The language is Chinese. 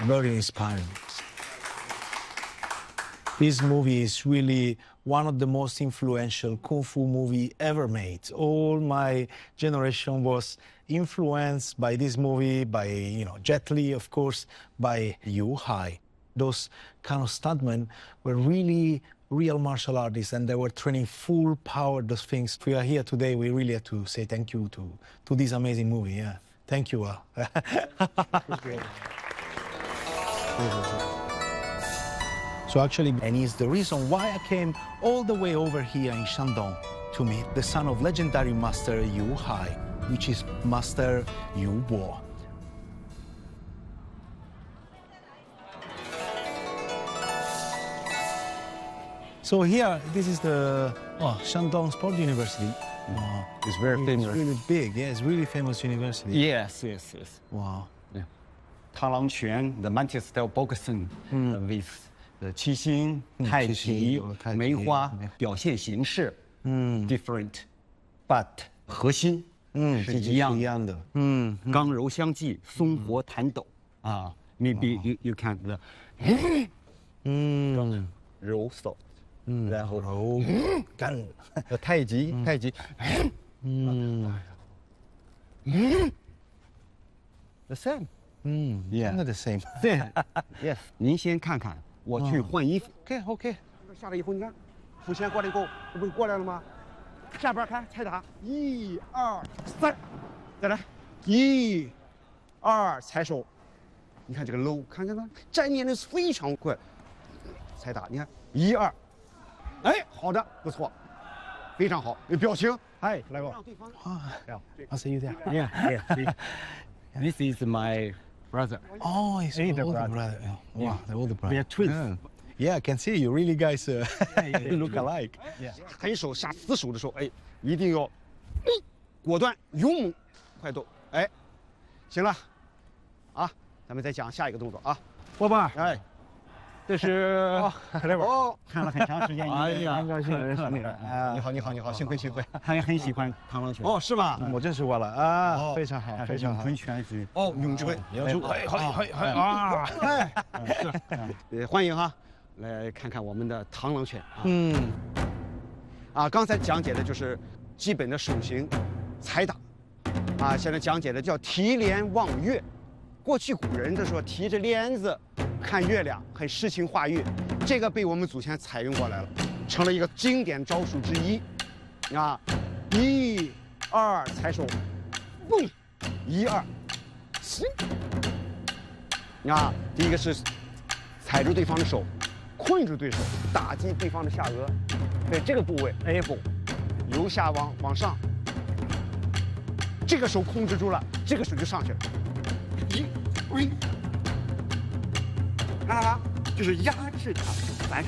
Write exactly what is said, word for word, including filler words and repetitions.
very inspiring. This movie is really one of the most influential kung fu movie ever made. All my generation was influenced by this movie, by you know Jet Li, of course, by Yu Hai. Those kind of stuntmen were really real martial artists, and they were training full power. Those things. If we are here today, we really have to say thank you to to this amazing movie. Yeah, thank you. Uh. So actually, and it's the reason why I came all the way over here in Shandong to meet the son of legendary master Yu Hai, which is Master Yu Bo. So here, this is the oh, Shandong Sport University. Wow. It's very famous. It's really big. Yeah, it's really famous university. Yes, yes, yes. Wow. Yeah. 螳螂拳 the Mantis style boxing uh, with the 七星、太极、梅花表现形式，嗯 ，different， but 核心嗯是一样一样的， 嗯，刚柔相济，松活弹抖啊 ，maybe you you can the， 嗯，柔手，嗯，然后柔干， 太极太极，嗯，the same， 嗯 yeah， not the same， 对 ，yes， 您先看看。 我去换衣服。 OK OK。 下来以后，你看，付钱过来以后，这不是过来了吗？下边看踩打，一二三，再来，一、二踩手。你看这个 low， 看见了，粘连的非常快。踩打，你看一二，哎，好的，不错，非常好。有表情，哎，来吧。 啊 ，I'll see you there. Yeah, yeah. This is my brother. Oh, he's the older brother. brother. Wow, Yeah. the older brother. We are twins. Yeah. Yeah, I can see you really guys uh, look alike. Yeah. 抬手下死手的时候，哎，一定要果断、勇猛、快动。哎，行了，啊，咱们再讲下一个动作啊。 波波， 哎， 这是克莱文。 哦， 看了很长时间， 哎呀很高兴认识你了。啊， 你好，你好，你好，幸会幸会。 他也很喜欢螳螂拳。 哦，是吗？ 我认识我了啊， 哦非常好， 他是咏非常好。 春拳是。 哦，咏春， 咏春，嘿，嘿，嘿，嘿啊！ 哎，是，呃，欢迎哈，来看看我们的螳螂拳啊。 嗯， 啊，刚才讲解的就是基本的手型、踩打，啊，现在讲解的叫提帘望月。过去古人的说提着帘子看月亮，很诗情画意，这个被我们祖先采用过来了，成了一个经典招数之一。啊，一、二，踩手，蹦，一二，起。啊，第一个是踩住对方的手，困住对手，打击对方的下颚，对这个部位 elbow， 由下往往上，这个手控制住了，这个手就上去了，一，喂，看到了，就是压制它。